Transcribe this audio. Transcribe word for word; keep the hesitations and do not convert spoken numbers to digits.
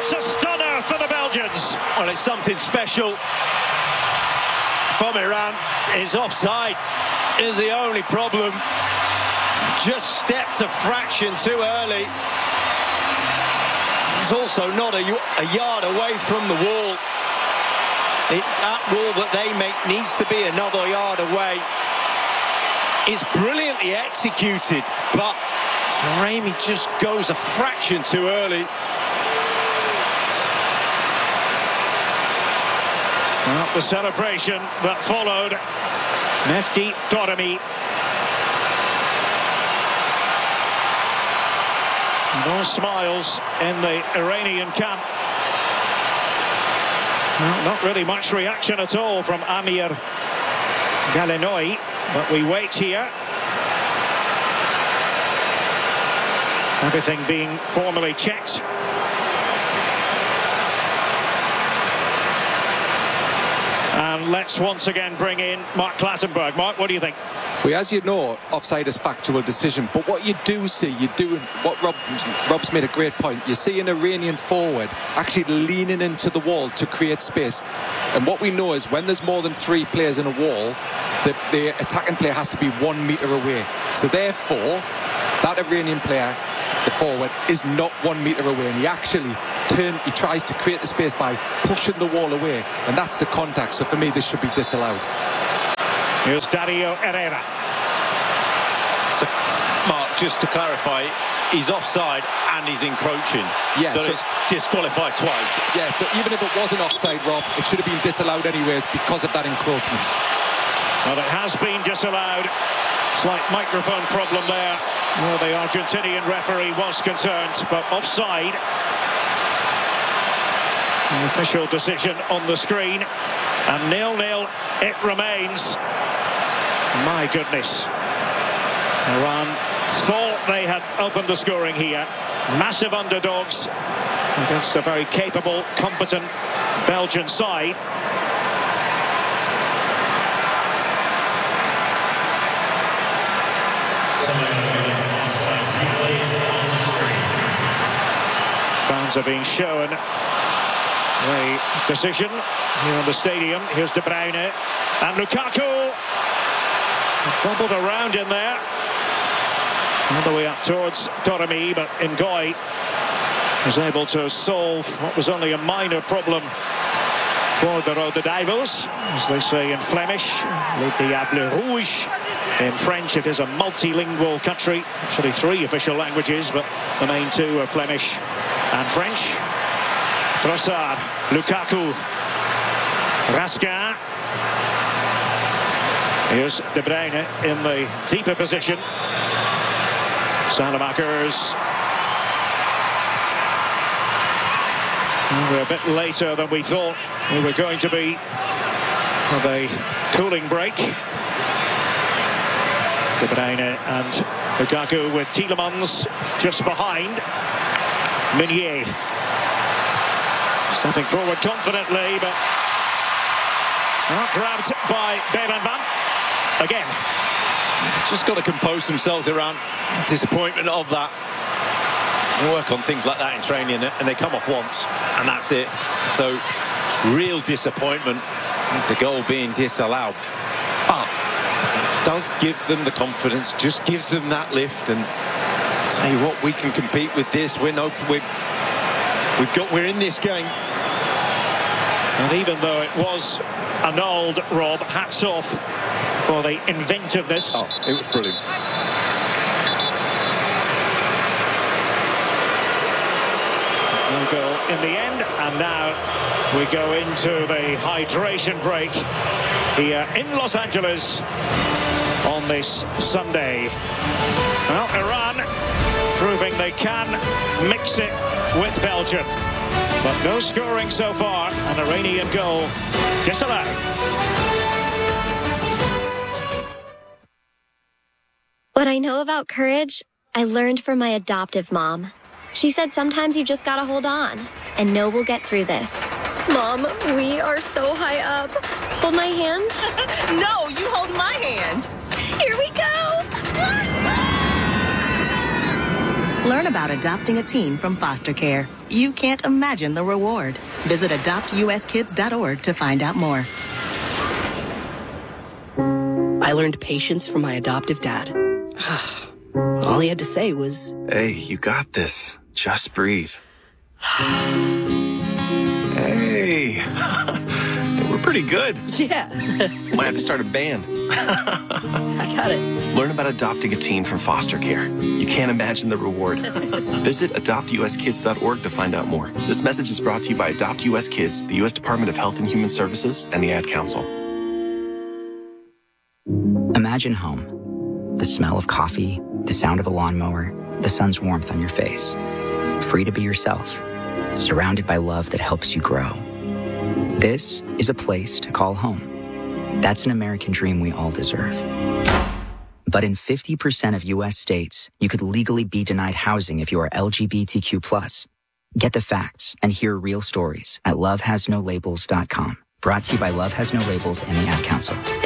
It's a stunner for the Belgians. Well, it's something special from Iran. His offside is the only problem. Just stepped a fraction too early. He's also not a, a yard away from the wall. It, that wall that they make needs to be another yard away. It's brilliantly executed, but Taremi just goes a fraction too early. Well, the celebration that followed Mehdi Taremi. More smiles in the Iranian camp. Well, not really much reaction at all from Amir Galenoi, but we wait here. Everything being formally checked. And let's once again bring in Mark Clattenburg. Mark, what do you think? Well, as you know, offside is factual decision. But what you do see, you do what Rob, Rob's made a great point. You see an Iranian forward actually leaning into the wall to create space. And what we know is when there's more than three players in a wall, the, the attacking player has to be one metre away. So therefore, that Iranian player, the forward, is not one metre away. And he actually turn, he tries to create the space by pushing the wall away. And that's the contact. So for me, this should be disallowed. Here's Dario Herrera. So, Mark, just to clarify, he's offside and he's encroaching. Yeah, so, so it's disqualified twice. Yeah, so even if it wasn't offside, Rob, it should have been disallowed anyways because of that encroachment. Well, it has been disallowed. Slight microphone problem there. Well, the Argentinian referee was concerned, but offside. The official decision on the screen. And nil nil it remains. My goodness. Iran thought they had opened the scoring here. Massive underdogs against a very capable, competent Belgian side. Fans are being shown the decision here in the stadium. Here's De Bruyne and Lukaku. Bubbled around in there. All the way up towards Taremi, but Ngoy was able to solve what was only a minor problem for the Rode Duivels, as they say in Flemish, Les Diables Rouges. In French, it is a multilingual country, actually three official languages, but the main two are Flemish and French. Trossard, Lukaku, Raskin. Here's De Bruyne in the deeper position. Salamakers. We're a bit later than we thought we were going to be with a cooling break. De Bruyne and Lukaku with Tielemans just behind. Meunier stepping forward confidently, but not grabbed by Beerenveen again. Just got to compose themselves around disappointment of that. They work on things like that in training and they come off once and that's it. So real disappointment with the goal being disallowed, but it does give them the confidence, just gives them that lift. And tell you what, we can compete with this. We're no, we're, we've got we're in this game. And even though it was annulled, Rob, hats off for the inventiveness. Oh, it was brilliant. No goal in the end, and now we go into the hydration break here in Los Angeles on this Sunday. Well, Iran proving they can mix it with Belgium, but no scoring so far. An Iranian goal disallowed. What I know about courage, I learned from my adoptive mom. She said sometimes you just gotta hold on and know we'll get through this. Mom, we are so high up. Hold my hand. No, you hold my hand. Here we go. Learn about adopting a teen from foster care. You can't imagine the reward. Visit adopt U S kids dot org to find out more. I learned patience from my adoptive dad. All he had to say was, "Hey, you got this. Just breathe." Hey, we're pretty good. yeah, Might have to start a band. I got it. Learn about adopting a teen from foster care. You can't imagine the reward. Visit adopt U S kids dot org to find out more. This message is brought to you by Adopt U S Kids, the U S Department of Health and Human Services, and the Ad Council. Imagine home. The smell of coffee, the sound of a lawnmower, the sun's warmth on your face. Free to be yourself. Surrounded by love that helps you grow. This is a place to call home. That's an American dream we all deserve. But in fifty percent of U S states, you could legally be denied housing if you are L G B T Q plus. Get the facts and hear real stories at love has no labels dot com. Brought to you by Love Has No Labels and the Ad Council.